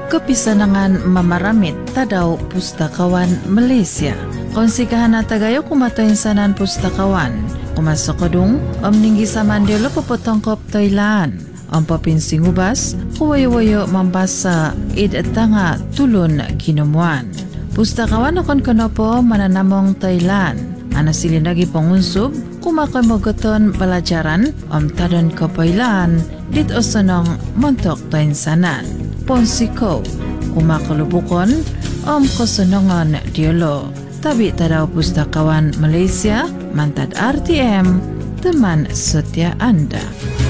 kepisanangan mamaramit tadaw pustakawan Malaysia. Konsikahan na tagayo kumatoy sanan pustakawan. Kumasokadong omninggi sa mandelo popotongkop toylan. Ang papinsing ubas, kuwayo-wayo mambasa idatanga tulon kinumuan. Pustakawan akon kanopo mananamong Thailand. Ana sili nagi pangunsub, kumakoy mogoton pelajaran tadon kapailan dit osonong montok toinsanan. Ponsiko, kumakalubukon kosonongon diolo. Tabi tadaw pustakawan Malaysia, mantad RTM, teman setia Anda.